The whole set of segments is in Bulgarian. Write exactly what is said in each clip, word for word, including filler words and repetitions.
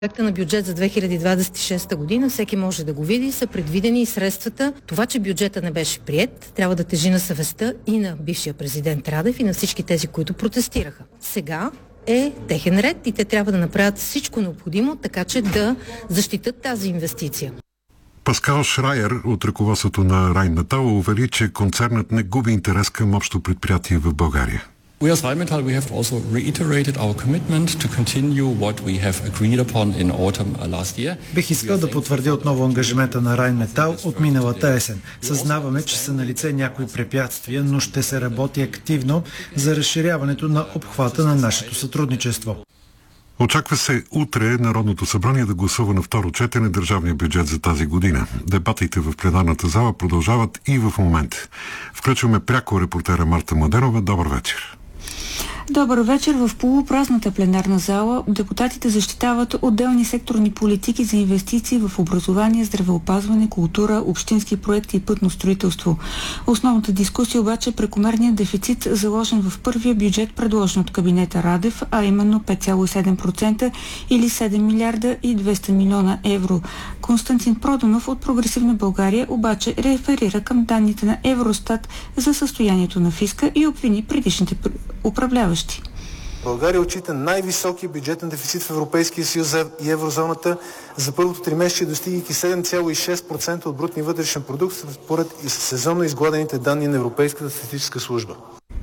проекта на бюджет за две хиляди двадесет и шеста година, всеки може да го види, са предвидени средствата. Това, че бюджета не беше приет, трябва да тежи на съвестта и на бившия президент Радев и на всички тези, които протестираха. Сега е техен ред и те трябва да направят всичко необходимо, така че да защитат тази инвестиция. Паскал Шрайер от ръководството на Райнметал увери, че концернът не губи интерес към общо предприятие в България. We as Rheinmetall, we have also reiterated our commitment to continue what we have agreed upon in autumn last year. Бих искал да потвърдя отново ангажимента на Райнметал от миналата есен. Съзнаваме, че са налице някои препятствия, но ще се работи активно за разширяването на обхвата на нашето сътрудничество. Очаква се утре Народното събрание да гласува на второ четене държавния бюджет за тази година. Дебатите в пленарната зала продължават и в момента. Включваме пряко репортера Марта Младенова. Добър вечер. Добър вечер. В полупразната пленарна зала депутатите защитават отделни секторни политики за инвестиции в образование, здравеопазване, култура, общински проекти и пътно строителство. Основната дискусия обаче е прекомерният дефицит, заложен в първия бюджет, предложен от кабинета Радев, а именно пет цяло и седем процента или седем милиарда и двеста милиона евро. Константин Проданов от Прогресивна България обаче реферира към данните на Евростат за състоянието на фиска и обвини предишните управляващи. България отчита най-високия бюджетен дефицит в Европейския съюз и еврозоната за първото тримесечие, достигайки седем цяло и шест процента от брутния вътрешен продукт, според сезонно изгладените данни на Европейската статистическа служба.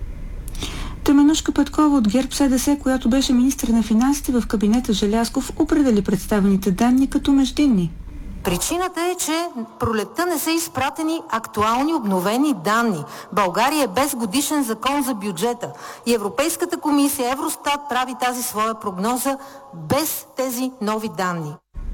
Теменужка Петкова от ГЕРБ СДС, която беше министър на финансите в кабинета Желязков, определи представените данни като междинни. Причината е, че пролетта не са изпратени актуални обновени данни. България е без годишен закон за бюджета и Европейската комисия, Евростат прави тази своя прогноза без тези нови данни.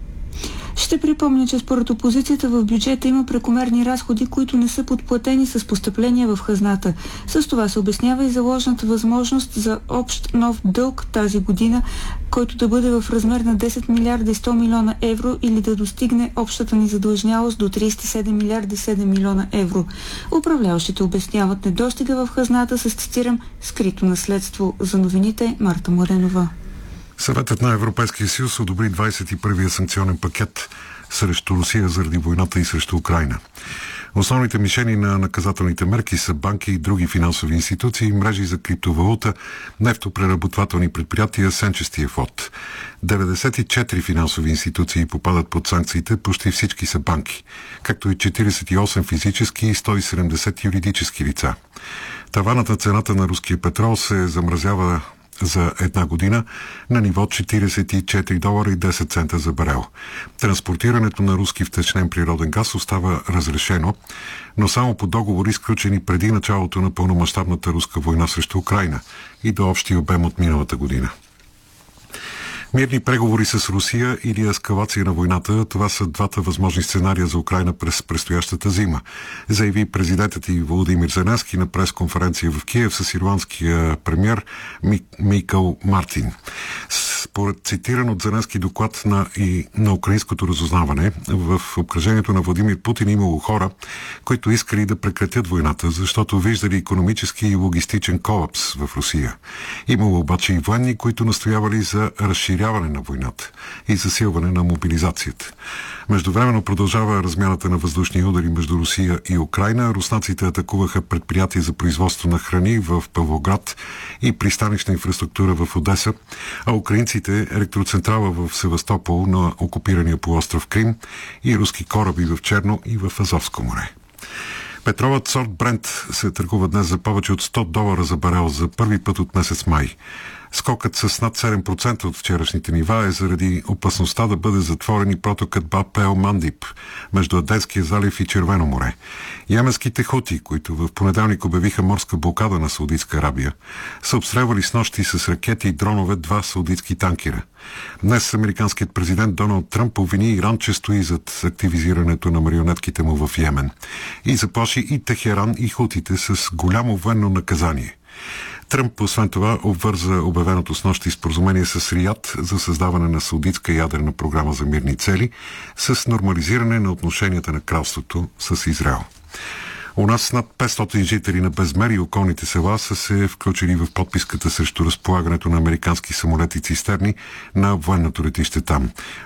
Ще припомня, че според опозицията в бюджета има прекомерни разходи, които не са подплатени с постъпления в хазната. С това се обяснява и заложената възможност за общ нов дълг тази година, който да бъде в размер на десет милиарда и сто милиона евро или да достигне общата ни задлъжнялост до тридесет и седем милиарда и седем милиона евро. Управляващите обясняват недостига в хазната с, цитирам, скрито наследство. За новините Марта Младенова. Съветът на Европейския съюз одобри двадесет и първия санкционен пакет срещу Русия заради войната и срещу Украйна. Основните мишени на наказателните мерки са банки и други финансови институции, мрежи за криптовалута, нефтопреработвателни предприятия, сенчестия флот. деветдесет и четири финансови институции попадат под санкциите, почти всички са банки, както и четиридесет и осем физически и сто и седемдесет юридически лица. Таванът на цената на руския петрол се замразява за една година на ниво четиридесет и четири долара и десет цента за барел. Транспортирането на руски втечнен природен газ остава разрешено, но само по договори, сключени преди началото на пълномащабната руска война срещу Украйна и до общия обем от миналата година. Мирни преговори с Русия или ескалация на войната, това са двата възможни сценария за Украйна през предстоящата зима, заяви президентът и Володимир Зеленски на пресконференция в Киев с ирландския премиер Микъл Мартин. Според цитиран от Зеленски доклад на, и на украинското разузнаване, в обкръжението на Владимир Путин имало хора, които искали да прекратят войната, защото виждали икономически и логистичен колапс в Русия. Имало обаче и военни, които настоявали за разширяване на войната и засилване на мобилизацията. Междувременно продължава размяната на въздушни удари между Русия и Украйна. руснаците атакуваха предприятия за производство на храни в Павлоград и пристанищна инфраструктура в Одеса, а украинците електроцентрала в Севастопол на окупирания полуостров Крим и руски кораби в Черно и в Азовско море. Петролът сорт Брент се търгува днес за повече от сто долара за барел за първи път от месец май. Скокът с над седем процента от вчерашните нива е заради опасността да бъде затворен и протокът Баб ел Мандиб между Аденския залив и Червено море. Йеменските хути, които в понеделник обявиха морска блокада на Саудитска Арабия, са обстрелвали с нощи с ракети и дронове два саудитски танкера. Днес американският президент Доналд Тръмп обвини Иран, че стои зад активизирането на марионетките му в Йемен и заплаши и Техеран и хутите с голямо военно наказание. Тръмп, освен това, обвърза обявеното с нощи споразумение с Риад за създаване на саудитска ядрена програма за мирни цели с нормализиране на отношенията на кралството с Израел. У нас над петстотин жители на Безмер и околните села са се включили в подписката срещу разполагането на американски самолети цистерни на военното летище там.